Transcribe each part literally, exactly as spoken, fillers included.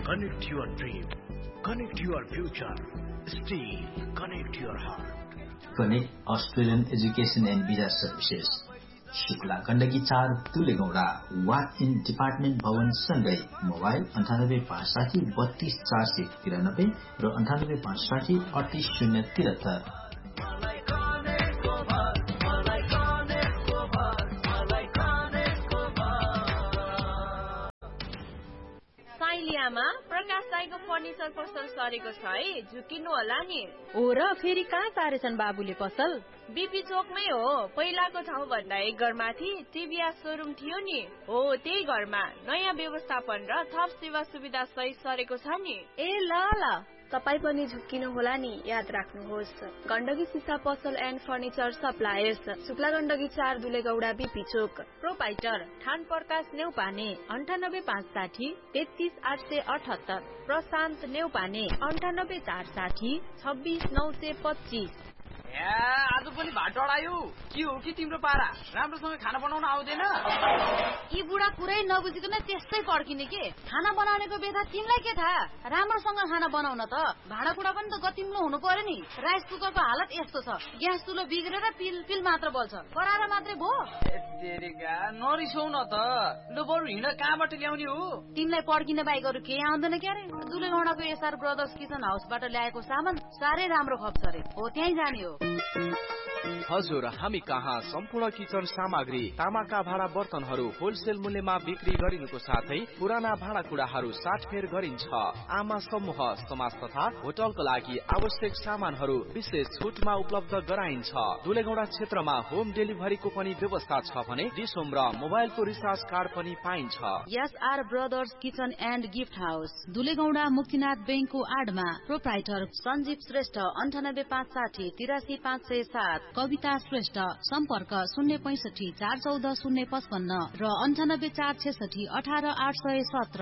Connect your dream. Connect your future. Steel. Connect your heart. Connect Australian Education and Visa Services. Shukla Gandaki चार तुलेगौडा walk in department भवन सँगै mobile अन्ठानब्बे पाँच साठी बत्तीस चार सय तिरानब्बे र अन्ठानब्बे पाँच साठी अडतिस शून्य तिहत्तर। साइलियामा प्रकाश दाइको फर्निचर पसल सरेको छ है, झुकिनु होला नि। हो र फेरि कहाँ सारेछन् बाबुले पसल? बीपी चोकमै हो। पहिलाको ठाउँ भन्दा एक घर माथि टिभीएस सोरुम थियो नि, हो त्यही घरमा नयाँ व्यवस्थापन र थप सेवा सुविधा सहित सरेको छ नि। ए ल ल, तपाई पनि झुक्किनु होला नि, याद राख्नुहोस्। गण्डकी सिसा पसल and furniture suppliers, Shukla Gandaki चार दुलेगौडा बीपी चोक। प्रोपाइटर ठान प्रकाश नेउपाने अन्ठानब्बे पाँच साठी तेत्तीस आठ सय अठहत्तर। प्रशान्त नेउपाने अन्ठानब्बे चार साठी छब्बिस नौ सय पच्चीस। आज पनि भात डढायो के हो कि तिम्रो पारा? राम्रोसँग खाना बनाउन आउँदैन? यी बुढा कुरै नबुझिकन त्यस्तै पर्खिने के? खाना बनाउनेको बेथा तिमीलाई के थाहा? राम्रोसँग खाना बनाउन त भाँडाकुँडा पनि त गतिम्लो हुनु पर्यो नि। राइस कुकरको हालत यस्तो छ, ग्यास चुलो बिग्रेर पिल पिल मात्र बल्छ, कराएर मात्रै भो। नरिसौ न त, लु बरु हिँड कहाँबाट ल्याउने हो? तिमीलाई पर्खिन बाहेक अरू केही आउँदैन क्यारे? दुलेगौडाको एसआर ब्रदर्स किचन हाउसबाट ल्याएको सामान साह्रै राम्रो खप्छ रे, हो त्यहीँ जाने हो। हजुर, हामी कहाँ सम्पूर्ण किचन सामग्री, तामाका भाँडा बर्तनहरू होलसेल मूल्यमा बिक्री गरिनुको साथै पुराना भाँडाकुँडाहरू साटफेर गरिन्छ। आमा समूह, समाज तथा होटलको लागि आवश्यक सामानहरू विशेष छुटमा उपलब्ध गराइन्छ। दुलेगौडा क्षेत्रमा होम डेलिभरीको पनि व्यवस्था छ भने डिसोम र मोबाइलको रिचार्ज कार्ड पनि पाइन्छ। SR brothers kitchen and gift house, दुलेगौडा Muktinath बैंकको आडमा। प्रोप्राइटर सञ्जीव श्रेष्ठ अन्ठानब्बे पाँच साठी तिरासी पाँच सय सात। कविता श्रेष्ठ सम्पर्क शून्य पैंसठी चार चौध शून्य पचपन्न र अन्ठानब्बे चार छेसठी अठार आठ सय सत्र।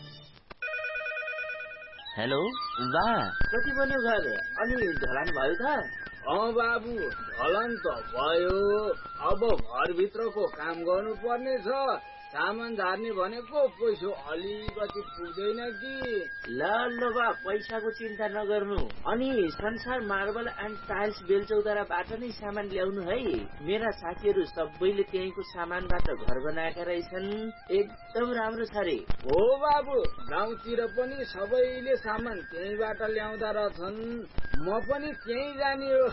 हेलो बा, कति बन्यो घर? अनि ढलान भयो त? अँ बाबु, ढलान त भयो। अब घरभित्रको काम गर्नु पर्ने छ। सामान झार्ने भनेको पैसा अलिकति पुग्दैन कि। ल ल बा, पैसाको चिन्ता नगर्नु। अनि संसार मार्बल एन्ड टाइल्स बेलचौताराबाट नै सामान ल्याउनु है। मेरा साथीहरू सबैले त्यहीँको सामानबाट घर बनाएका रहेछन्, एकदम राम्रो छ रे। हो बाबु, गाउँतिर पनि सबैले सामान त्यहीँबाट ल्याउँदा रहेछन्, म पनि त्यहीँ जाने हो।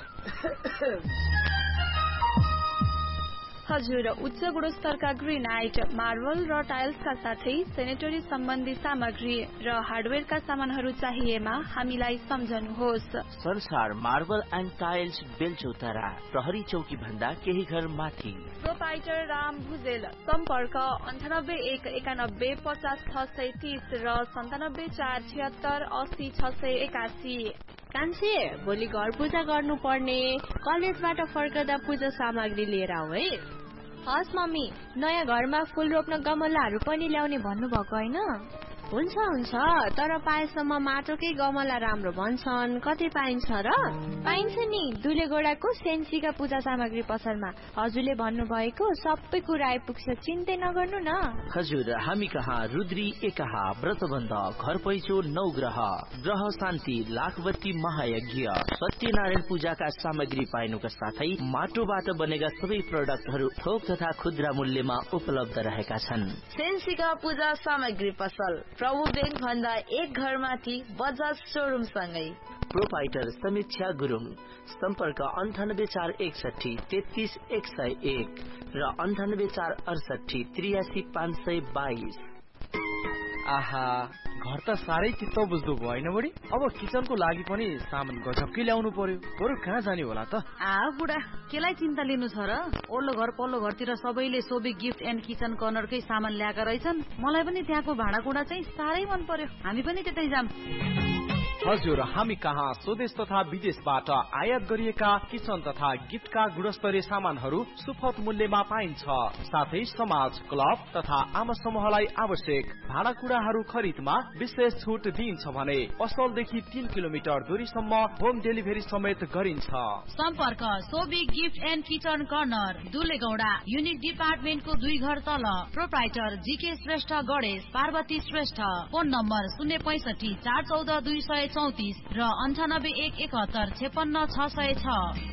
हजुर, उच्च गुणस्तरका ग्रेनाइट, मार्बल र टाइल्सका साथै सेनेटरी सम्बन्धी सामग्री र हार्डवेयरका सामानहरू चाहिएमा हामीलाई सम्झनुहोस्। संसार मार्बल एन्ड टाइल्स बेलचौतारा, प्रहरी चौकी भन्दा केही घर माथि। प्रोपाइटर राम भुजेल, सम्पर्क अन्ठानब्बे एक एकानब्बे पचास छ सय तीस र सन्तानब्बे चार छिहत्तर अस्सी छ सय एकासी। कान्छे, भोलि घर पूजा गर्नु पर्ने, कलेजबाट फर्कदा पूजा सामग्री लिएर आऊ है। हस् मम्मी, नयाँ घरमा फूल रोप्न गमलाहरू पनि ल्याउने भन्नुभएको होइन? हुन्छ हुन्छ, तर पाएसम्म माटोकै गमला राम्रो भन्छन्, कतै पाइन्छ र? पाइन्छ नि, दुलेगौडाको सेन्सीका पूजा सामग्री पसलमा। हजुरले भन्नुभएको सबै कुरा आइपुग्छ, चिन्तै नगर्नु न। हजुर, हामी कहाँ रुद्री एकाहा, व्रतबन्ध, घर पैचो, नौ ग्रह, ग्रह शान्ति, लाखबत्ती महायज्ञ, सत्यनारायण पूजाका सामग्री पाइनुका साथै माटोबाट बनेका सबै प्रोडक्टहरू थोक तथा खुद्रा मूल्यमा उपलब्ध रहेका छन्। सेन्सीका पूजा सामग्री पसल, प्रभु बैंक भन्दा एक घर माथि, बजाज शोरूम सँगै। प्रोपाइटर समीक्षा गुरुङ, सम्पर्क अन्ठानब्बे चार एकसठी तेत्तीस एक सय एक र अन्ठानब्बे चार अडसठी त्रियासी पाँच सय बाइस। आहा, घर त साह्रै चित्त बुझ्दो भयो होइन बढी? अब किचनको लागि पनि सामान गजबकै ल्याउनु पर्यो, बरु कहाँ जाने होला त? आ बुढा, केलाई चिन्ता लिनु छ र? ओल्लो घर पल्लो घरतिर सबैले सोबे गिफ्ट एन्ड किचन कर्नरकै सामान ल्याएका रहेछन्। मलाई पनि त्यहाँको भाँडाकुँडा चाहिँ साह्रै मन पर्यो, हामी पनि त्यतै जाम। हजुर, हामी कहाँ स्वदेश तथा विदेशबाट आयात गरिएका किचन तथा गिफ्टका गुणस्तरीय सामानहरू सुपथ मूल्यमा पाइन्छ। साथै समाज, क्लब तथा आमा समूहलाई आवश्यक भाँडाकुँडाहरू खरिदमा विशेष छुट दिइन्छ भने पसलदेखि तीन किलोमिटर दूरीसम्म होम डेलिभरी समेत गरिन्छ। सम्पर्क Sobi gift and kitchen corner, दुलेगौडा, unique डिपार्टमेन्टको दुई घर तल। Proprietor GK Shrestha, Ganesh Parvati Shrestha. Phone number शून्य पैसठी चार चौध दुई सय चौतिस र अन्ठानब्बे एक एकहत्तर छेपन्न छ सय छ।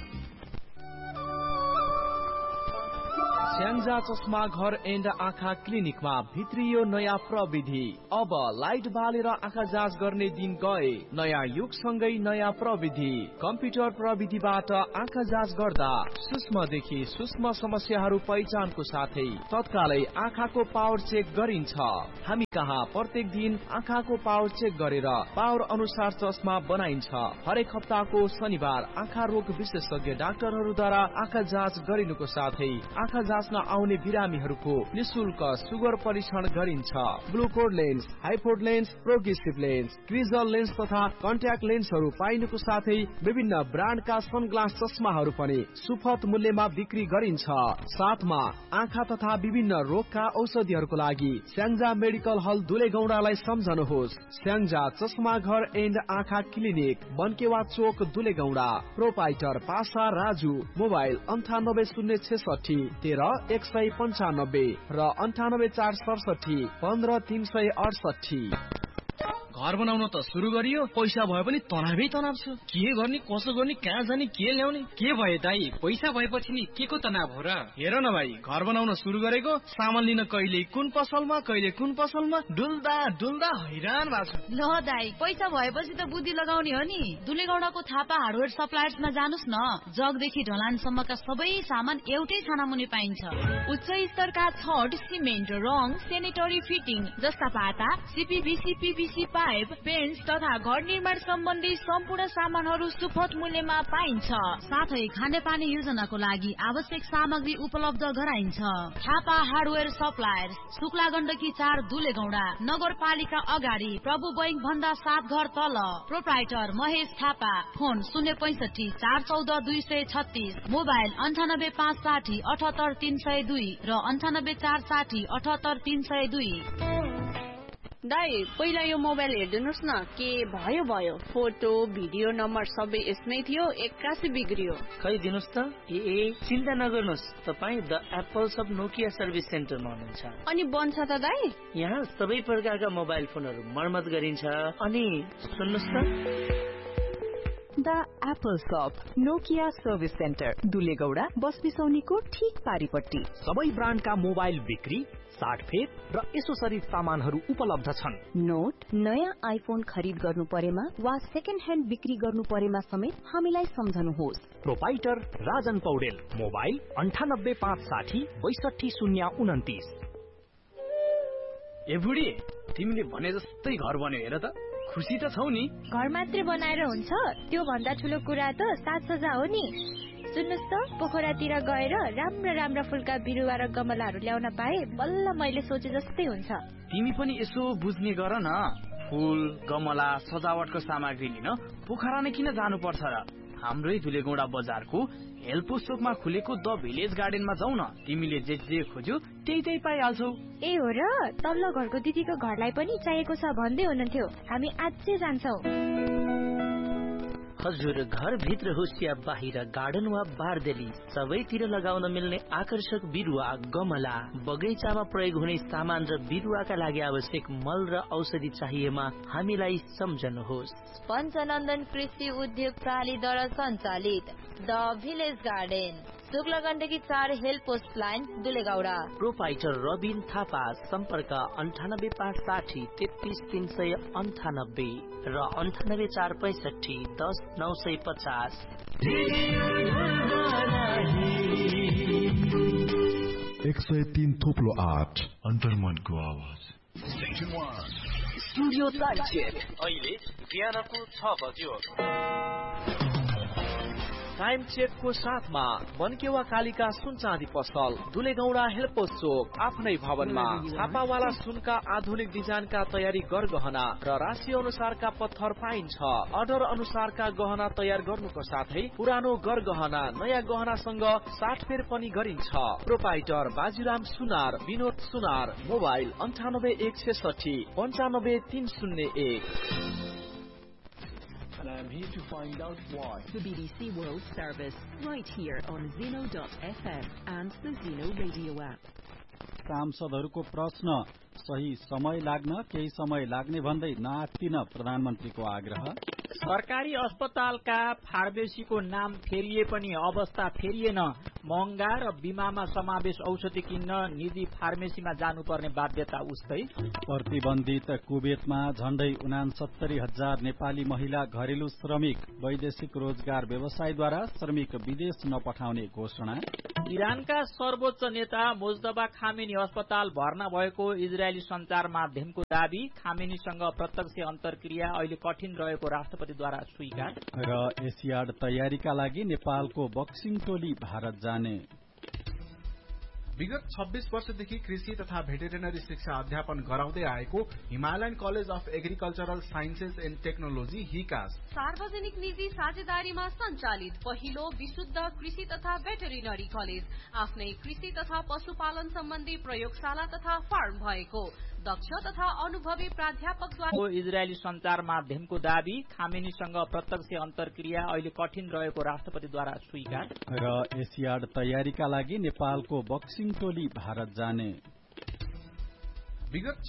स्याङ्जा चस्मा घर एन्ड आँखा क्लिनिकमा भित्रियो नयाँ प्रविधि। अब लाइट बालेर आँखा जाँच गर्ने दिन गए। नयाँ युगसँगै नयाँ प्रविधि। कम्प्युटर प्रविधिबाट आँखा जाँच गर्दा सूक्ष्मदेखि सूक्ष्म समस्याहरू पहिचानको साथै तत्कालै आँखाको पावर चेक गरिन्छ। हामी कहाँ प्रत्येक दिन आँखाको पावर चेक गरेर पावर अनुसार चस्मा बनाइन्छ। हरेक हप्ताको शनिबार आँखा रोग विशेषज्ञ डाक्टरहरूद्वारा आँखा जाँच गरिनुको साथै आँखा जाँच आउने बिरामीहरूको निशुल्क सुगर परीक्षण गरिन्छ। ग्लुकोड lens, हाइपोड lens, progressive lens, क्रिजल lens तथा कन्ट्याक्ट लेन्सहरू पाइनुको साथै विभिन्न ब्रान्डका सनग्लास चस्माहरू पनि सुपथ मूल्यमा बिक्री गरिन्छ। साथमा आँखा तथा विभिन्न रोगका औषधिहरूको लागि स्याङ्जा मेडिकल हल दुलेगौडालाई सम्झनुहोस्। स्याङ्जा चस्मा घर एन्ड आँखा क्लिनिक, बनकेवा चोक, दुलेगौडा। प्रोपाइटर पासा राजु। मोबाइल अन्ठानब्बे शून्य छेसठी तेह्र एक सय पन्चानब्बे र अन्ठानब्बे चार सडसठी पन्ध्र तीन सय अडसठी। घर बनाउन त सुरु गरियो, पैसा भए पनि तनावै तनाव छ। के गर्ने, कसो गर्ने, कहाँ जाने, के ल्याउने? के भयो दाई, पैसा भएपछि नि के को तनाव हो र? हेर न भाइ, घर बनाउन सुरु गरेको, सामान लिन कहिले कुन पसलमा कहिले कुन पसलमा डुल्दा डुल्दा हैरान भएको छ। ल दाई, पैसा भएपछि त बुद्धि लगाउने हो नि। दुलेगौडाको थापा हार्डवेयर सप्लायर्समा जानुस् न। जगदेखि ढलानसम्मका सबै सामान एउटै छानामुनि पाइन्छ। उच्च स्तरका छड, सिमेन्ट, रङ, सेनेटरी फिटिङ जस्ता पाता, सीपीभीसी, पीभीसी पाइप, पेन्ट्स तथा घर निर्माण सम्बन्धी सम्पूर्ण सामानहरू सुपथ मूल्यमा पाइन्छ। साथै खानेपानी योजनाको लागि आवश्यक सामग्री उपलब्ध गराइन्छ। थापा हार्डवेयर सप्लायर्स, शुक्ला गण्डकी चार, दुलेगौडा। नगरपालिका अगाडि, प्रभु बैंक भन्दा सात घर तल। प्रोप्राइटर महेश थापा। फोन शून्य पैसठी चार चौध दुई सय छत्तीस। मोबाइल अन्ठानब्बे पाँच साठी अठहत्तर तीन सय दुई र अन्ठानब्बे चार साठी अठहत्तर तीन सय दुई। दाई, पहिला यो मोबाइल हेरिदिनुहोस् न, के भयो भयो। फोटो भिडियो नम्बर सबै यसमै थियो, एक्कासी बिग्रियो। खै दिनुहोस् त। ए चिन्ता नगर्नुहोस्, तपाईँ the apples of Nokia service सेन्टरमा हुनुहुन्छ। अनि बन्छ त दाई? यहाँ सबै प्रकारका मोबाइल फोनहरू मर्मत गरिन्छ। अनि सुन्नुहोस् त, द एप्पल शप नोकिया सर्भिस सेन्टर, दुलेगौडा, बस बिसौनीको ठीक पारिपट्टि। सबै ब्रान्डका मोबाइल बिक्री, साटफेर र एसोसरिज सामानहरू उपलब्ध छन्। नोट, नयाँ आइफोन खरिद गर्नु परेमा वा सेकेन्ड ह्यान्ड बिक्री गर्नु परेमा समेत हामीलाई सम्झनुहोस्। प्रोपाइटर राजन पौडेल। मोबाइल अन्ठानब्बे पाँच साठी बैसठी शून्य उन्तिस। ए बुढी, तिमीले भने जस्तै घर बन्यो हेर त। खुसी त छौ नि? घर मात्रै बनाएर हुन्छ? त्यो भन्दा ठुलो कुरा त साज सज्जा हो नि। सुन्नुहोस् त, पोखरातिर गएर राम्रा राम्रा फुलका बिरुवा र गमलाहरू ल्याउन पाए बल्ल मैले सोचे जस्तै हुन्छ। तिमी पनि यसो बुझ्ने गर न। फुल, गमला, सजावटको सामग्री लिन पोखरा नै किन जानुपर्छ र? हाम्रै दुलेगौडा बजारको हेल्पोस चोकमा खुलेको द भिलेज गार्डनमा जाऊ न। तिमीले जे जे खोज्यो त्यही त्यही पाइहाल्छौ। ए हो र? तल्लो घरको दिदीको घरलाई पनि चाहिएको छ भन्दै हुनुहुन्थ्यो। हामी आजै जान्छौ। हजुर, घर भित्र होस् या बाहिर, गार्डन वा बारदेली, सबैतिर लगाउन मिल्ने आकर्षक बिरुवा, गमला, बगैँचामा प्रयोग हुने सामान र बिरुवाका लागि आवश्यक मल र औषधि चाहिएमा हामीलाई सम्झनुहोस्। पञ्चनन्दन कृषि उद्योग प्रणालीद्वारा सञ्चालित the village garden, Shukla Gandaki चार, help post line, दुलेगौडा। Proprietor Rabin Thapa. सम्पर्क अन्ठानब्बे पाँच साठी तेत्तिस तीन सय अन्ठानब्बे र अन्ठानब्बे चार पैसठी दस नौ सय पचास। एक सय तीन थोप्लो आठ अन्तर्मनको आवाज। स्टुडियो अहिले बिहानको छ बज्यो। टाइम चेकको साथमा बनकेवा कालिका सुन चाँदी पसल दुलेगौडा हेल्पोस चोक आफ्नै भवनमा छापावाला सुनका आधुनिक डिजाइनका तयारी गरगहना र राशि अनुसारका पत्थर पाइन्छ। अर्डर अनुसारका गहना तयार गर्नुको साथै पुरानो गरगहना नयाँ गहनासँग साटफेर पनि गरिन्छ। प्रोपाइटर बाजीराम सुनार, विनोद सुनार, मोबाइल अन्ठानब्बे एक छेसठी पन्चानब्बे तीन शून्य एक। And I'm here to find out why. The B B C World Service, right here on Zeno dot F M and the Zeno Radio app. सांसदहरूको प्रश्न सही समय लाग्न केही समय लाग्ने भन्दै नआत्तिन प्रधानमन्त्रीको आग्रह। सरकारी अस्पतालका फार्मेसीको नाम फेरिए पनि अवस्था फेरिएन। महँगा र बिमामा समावेश औषधि किन्न निजी फार्मेसीमा जानुपर्ने बाध्यता उस्तै। प्रतिबन्धित कुवेतमा झण्डै उनासत्तरी हजार नेपाली महिला घरेलु श्रमिक वैदेशिक रोजगार व्यवसायद्वारा श्रमिक विदेश नपठाउने घोषणा। इरानका सर्वोच्च नेता मोजदबा खामेनी अस्पताल भर्ना भएको इजरायली संचार माध्यमको दावी। खामेनीसँग प्रत्यक्ष अन्तर्क्रिया अहिले कठिन रहेको राष्ट्रपतिद्वारा स्वीकार। र एसियाड तयारीका लागि नेपालको बक्सिङ टोली भारत जाने। विगत छब्बीस वर्षदेखि कृषि तथा भेटेरिनरी शिक्षा अध्यापन गराउँदै आएको Himalayan college of agricultural sciences and technology हिकास सार्वजनिक निजी साझेदारीमा सञ्चालित पहिलो विशुद्ध कृषि तथा भेटेरिनरी कलेज आफ्नै कृषि तथा पशुपालन सम्बन्धी प्रयोगशाला तथा फार्म भएको दक्ष तथा अनुभवी प्राध्यापकद्वारा। इजरायली संचार माध्यमको दावी। खामेनीसँग प्रत्यक्ष अन्तर्क्रिया अहिले कठिन रहेको राष्ट्रपतिद्वारा स्वीकार। र एसियाड तयारीका लागि नेपालको बक्सिङ टोली भारत जाने। विगत